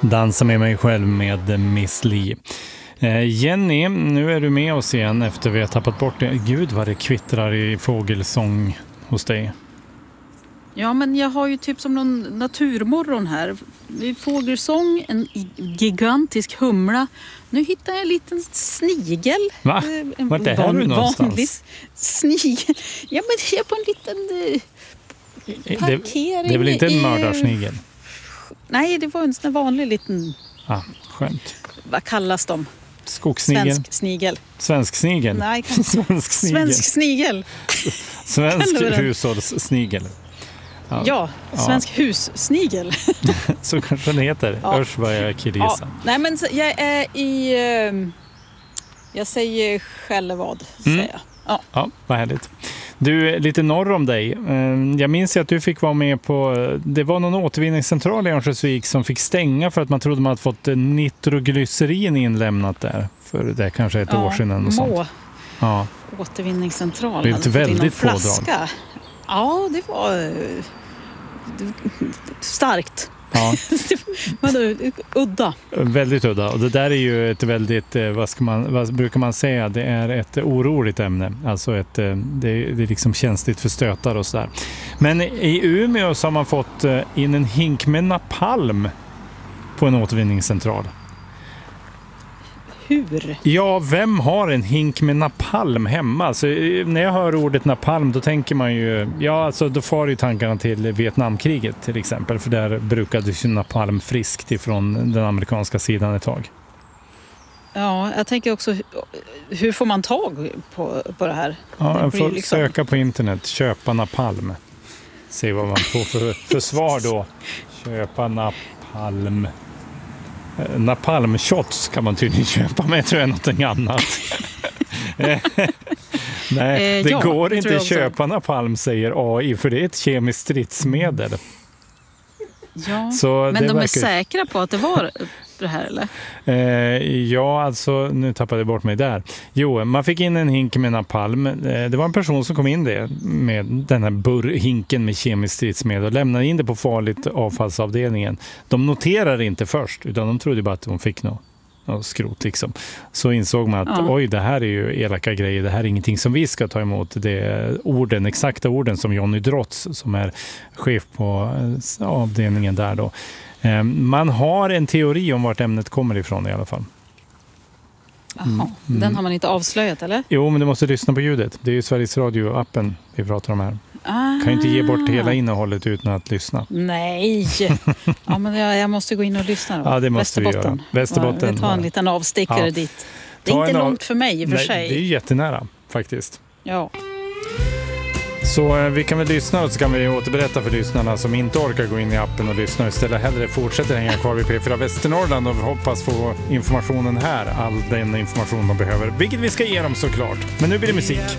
Dansa med mig själv med Miss Li. Jenny, nu är du med oss igen efter vi har tappat bort det. Gud vad det kvittrar i fågelsång hos dig. Ja, men jag har ju typ som någon naturmorgon här. Fågelsång, en gigantisk humla. Nu hittar jag en liten snigel. Va? Vart är du någonstans? Vanlig snigel. Ja, men jag är på en liten parkering. Det är väl inte en mördarsnigel? Nej, det var en sån vanlig liten... Skönt. Vad kallas de? Skogssnigel? Svensk snigel. Svensk snigel? Nej, Svensk snigel. Svensk snigel. Svensk hushållssnigel. Ja, svensk hussnigel. Så kanske den heter. Örsvaja kirisa. Ja. Nej, men jag är i... jag säger Skällevad, säger jag. Ja, vad härligt. Du, lite norr om dig. Jag minns att du fick vara med på... Det var någon återvinningscentral i Örnsköldsvik som fick stänga för att man trodde man hade fått nitroglycerin inlämnat där. För det kanske ett år sedan. Och sånt. Ja. Återvinningscentral. Det är ett väldigt pådrag. Ja, det var starkt. Ja. Udda. Väldigt udda. Och det där är ju ett väldigt, vad brukar man säga? Det är ett oroligt ämne. Alltså det är liksom känsligt för stötar och sådär. Men i Umeå så har man fått in en hink med napalm på en återvinningscentral. Hur? Ja, vem har en hink med napalm hemma? Så när jag hör ordet napalm då tänker man ju, då far ju tankarna till Vietnamkriget till exempel. För där brukades ju napalm friskt ifrån den amerikanska sidan ett tag. Ja, jag tänker också, hur får man tag på det här? Ja, jag får söka på internet, köpa napalm. Se vad man får för svar då. Köpa napalm. Napalmshots kan man tydligen köpa, men jag tror jag är någonting annat. Nej, det går inte att köpa napalm, säger AI, för det är ett kemiskt stridsmedel. Ja, så men de är säkra på att det var det här, eller? Nu tappade jag bort mig där. Jo, man fick in en hink med napalm. Det var en person som kom in med den här hinken med kemiskt stridsmedel och lämnade in det på farligt avfallsavdelningen. De noterar inte först, utan de trodde bara att de fick något skrot liksom. Så insåg man att det här är ju elaka grejer, det här är ingenting som vi ska ta emot. Det är exakta orden som Johnny Drotz som är chef på avdelningen där då. Man har en teori om vart ämnet kommer ifrån i alla fall. Jaha, den har man inte avslöjat, eller? Jo, men du måste lyssna på ljudet. Det är ju Sveriges Radio-appen vi pratar om här. Kan ju inte ge bort hela innehållet utan att lyssna. Nej! Ja, men jag måste gå in och lyssna då. Ja, det måste Västerbotten. Vi göra. Västerbotten. Vi tar en liten avstickare dit. Det är inte långt för mig i och för sig. Det är jättenära faktiskt. Ja. Så vi kan väl lyssna och så kan vi återberätta för lyssnarna som inte orkar gå in i appen och lyssna och istället hellre fortsätter hänga kvar vid P4 Västernorrland och hoppas få informationen här, all den information de behöver, vilket vi ska ge dem såklart. Men nu blir det musik.